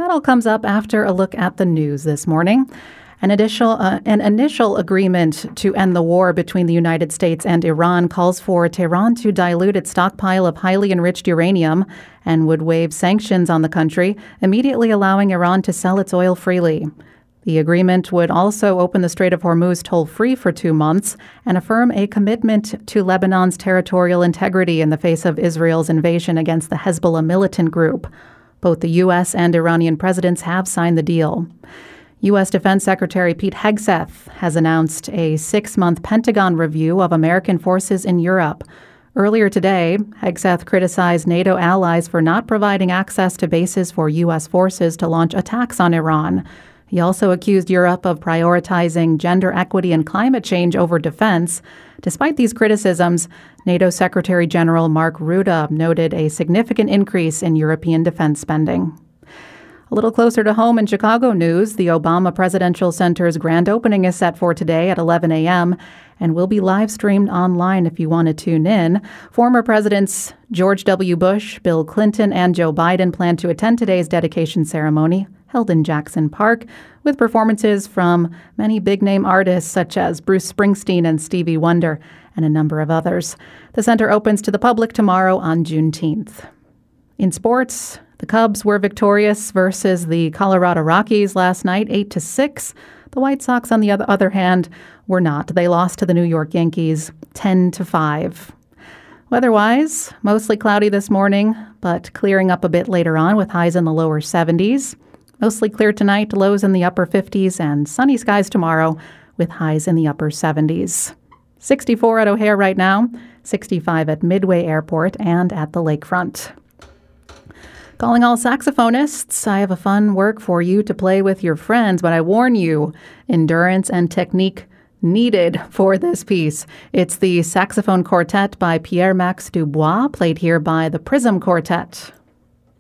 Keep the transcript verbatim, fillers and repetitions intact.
That all comes up after a look at the news this morning. An initial, uh, an initial agreement to end the war between the United States and Iran calls for Tehran to dilute its stockpile of highly enriched uranium and would waive sanctions on the country, immediately allowing Iran to sell its oil freely. The agreement would also open the Strait of Hormuz toll-free for two months and affirm a commitment to Lebanon's territorial integrity in the face of Israel's invasion against the Hezbollah militant group. Both the U S and Iranian presidents have signed the deal. U S. Defense Secretary Pete Hegseth has announced a six-month Pentagon review of American forces in Europe. Earlier today, Hegseth criticized NATO allies for not providing access to bases for U S forces to launch attacks on Iran. He also accused Europe of prioritizing gender equity and climate change over defense. Despite these criticisms, NATO Secretary General Mark Rutte noted a significant increase in European defense spending. A little closer to home in Chicago news, the Obama Presidential Center's grand opening is set for today at eleven a.m. and will be live streamed online if you want to tune in. Former Presidents George W. Bush, Bill Clinton, and Joe Biden plan to attend today's dedication ceremony held in Jackson Park, with performances from many big-name artists such as Bruce Springsteen and Stevie Wonder, and a number of others. The center opens to the public tomorrow on Juneteenth. In sports, the Cubs were victorious versus the Colorado Rockies last night, eight to six. The White Sox, on the other hand, were not. They lost to the New York Yankees, ten to five. Weather-wise, mostly cloudy this morning, but clearing up a bit later on with highs in the lower seventies. Mostly clear tonight, lows in the upper fifties, and sunny skies tomorrow with highs in the upper seventies. sixty-four at O'Hare right now, sixty-five at Midway Airport and at the lakefront. Calling all saxophonists, I have a fun work for you to play with your friends, but I warn you, endurance and technique needed for this piece. It's the Saxophone Quartet by Pierre-Max Dubois, played here by the Prism Quartet.